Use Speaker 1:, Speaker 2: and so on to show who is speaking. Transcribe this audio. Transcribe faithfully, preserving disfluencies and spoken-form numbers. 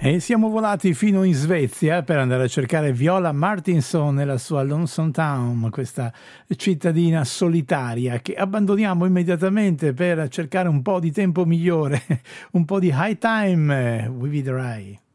Speaker 1: E siamo volati fino in Svezia per andare a cercare Viola Martinson nella sua Lonesome Town, questa cittadina solitaria che abbandoniamo immediatamente per cercare un po' di tempo migliore, un po' di high time. We Be The Rai.